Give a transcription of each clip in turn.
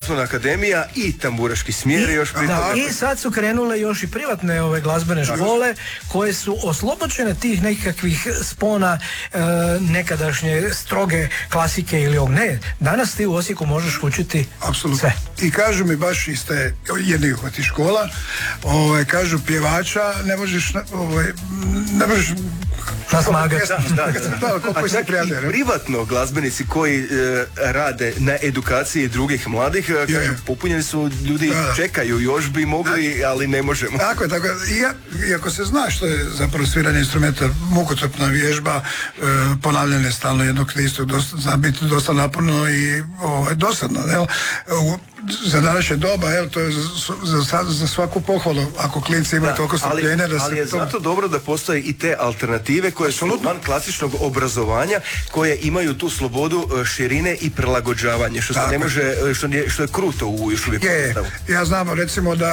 glazbena akademija i tamburaški smjer još pri tome. I sad su krenule još i privatne ove glazbene škole koje su oslobođene tih nekakvih spona nekadašnje stroge klasike ili ovog. Ne, danas ti u Osijeku možeš učiti sve. I kažu mi baš iz te jednih od tih škola, kažu pjevača ne možeš nasmagati. A čak i privatno glazbenici koji rade na edukaciji drugih mladih, kažu, popunjeni su ljudi, čekaju, još bi mogli, ali ne možemo. Tako je. Iako se zna što je zapravo sviranje instrumenta mukotrpna vježba, ponavljanje stalno jednog te istog, zna biti dosta naporno i dosadno. Za današnje doba, to je za svaku pohvalu, ako klinci imaju toliko strpljenja da se... Ali je zato dobro da postoje i te alternative koje su van klasičnog obrazovanja, koje imaju tu slobodu širine i prilagođavanja, što se ne može, što je kruto u još uvijek postavu. Ja znam, recimo da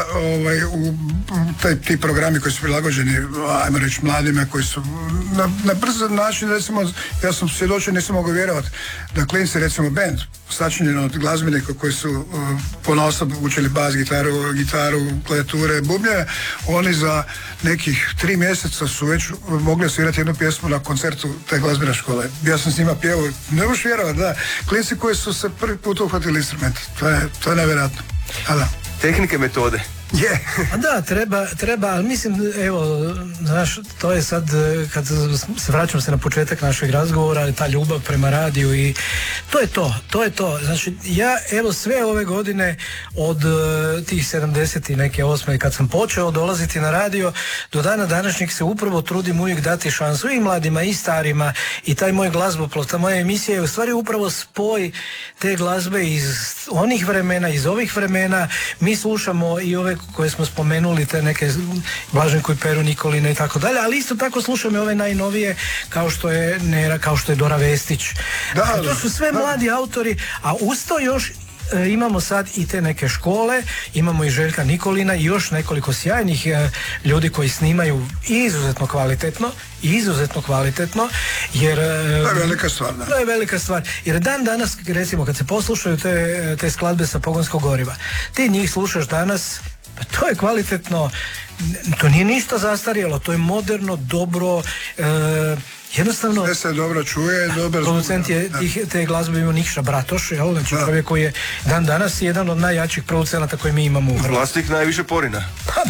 ti programi koji su prilagođeni, ajmo reći, mladima, koji su na brz način, recimo, ja sam svjedočio, nisam mogao vjerovati da klinci, recimo band, sačinjen od glazbenika koji su ponaosob učili bas, gitaru, klavijature, bubnjeve, oni za nekih 3 mjeseca su već mogli svirati jednu pjesmu na koncertu te glazbene škole. Ja sam s njima pjevao, ne možeš vjerovati, klinci koji su se prvi put uhvatili instrument. To je nevjerojatno. Tehnike, metode. Da, treba, ali mislim, evo, znaš, to je sad, kad se vraćam na početak našeg razgovora, ta ljubav prema radiju i to je to. Znači, ja, evo, sve ove godine od tih 70 i neke 8. kad sam počeo dolaziti na radio, do dana današnjeg se upravo trudim uvijek dati šansu i mladima i starima, i taj moj glazboplov, ta moja emisija je u stvari upravo spoj te glazbe iz onih vremena, iz ovih vremena. Mi slušamo i ove koje smo spomenuli, te neke Blaženku i Peru Nikolina i tako dalje, ali isto tako slušam i ove najnovije, kao što je Nera, kao što je Dora Vestić. To su sve mladi autori, a uz to još imamo sad i te neke škole, imamo i Željka Nikolina i još nekoliko sjajnih ljudi koji snimaju izuzetno kvalitetno, jer to je velika stvar. To je velika stvar, jer dan danas, recimo, kad se poslušaju te skladbe sa Pogonskog goriva, ti njih slušaš danas, pa to je kvalitetno, to nije ništa zastarjelo, to je moderno, dobro, jednostavno... Sve se dobro čuje, dobro... Producent je te glazbe imao Nikša Bratoš, znači čovjek koji je dan danas jedan od najjačih producenata koje mi imamo u Hrvatskoj. Vlasnik najviše porina.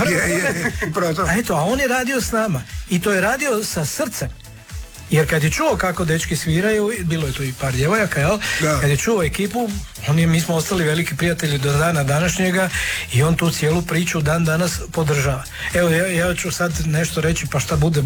A on je radio s nama i to je radio sa srcem. Jer kad je čuo kako dečki sviraju, bilo je tu i par djevojaka, jel? Kad je čuo ekipu, mi smo ostali veliki prijatelji do dana današnjega i on tu cijelu priču dan danas podržava. Evo, ja ću sad nešto reći, pa šta bude.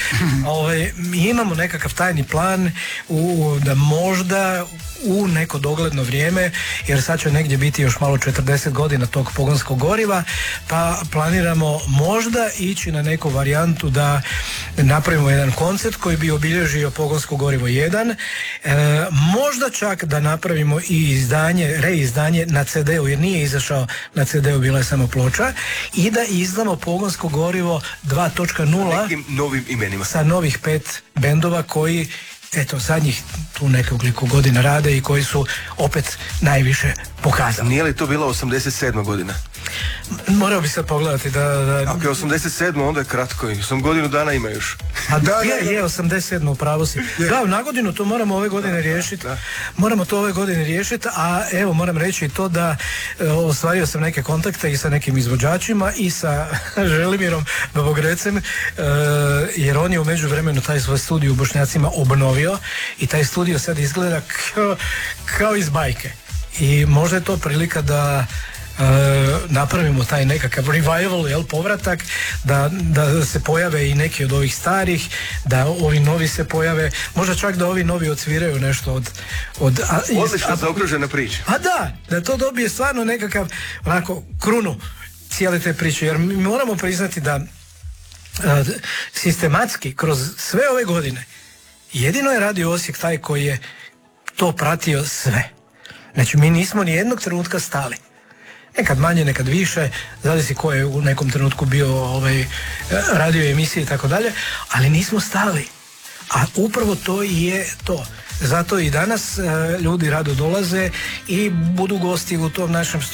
Mi imamo nekakav tajni plan da možda u neko dogledno vrijeme, jer sad će negdje biti još malo 40 godina tog Pogonskog goriva, pa planiramo možda ići na neku varijantu da napravimo jedan koncert koji bi obilježio Pogonsko gorivo 1, možda čak da napravimo i reizdanje na CD-u, jer nije izašao na CD-u, bila je samo ploča, i da izdamo Pogonsko gorivo 2.0 nekim novim imenima, sa novih 5 bendova koji zadnjih tu nekoliko godina rade i koji su opet najviše pokazali. Nije li to bila 87. godina? Morao bi sad pogledati da... Ako je 87. onda je kratko, 8 godinu dana ima još. A je 87. upravo si. Da, na godinu to moramo ove godine riješiti. Moramo to ove godine riješiti, a evo moram reći i to da ostvario sam neke kontakte i sa nekim izvođačima i sa Želimirom Babogrecem, jer on je u međuvremenu taj svoj studij u Bošnjacima obnovio i taj studio sad izgleda kao iz bajke. I možda je to prilika da napravimo taj nekakav revival, povratak, da se pojave i neki od ovih starih, da ovi novi se pojave, možda čak da ovi novi odsviraju nešto odlično zaokružena priča. A da to dobije stvarno nekakav onako krunu cijele te priče, jer mi moramo priznati da sistematski kroz sve ove godine jedino je Radio Osijek taj koji je to pratio sve. Znači, mi nismo ni jednog trenutka stali. Nekad manje, nekad više, zavisi ko je u nekom trenutku bio radio emisije i tako dalje, ali nismo stali. A upravo to je to. Zato i danas ljudi rado dolaze i budu gosti u tom našem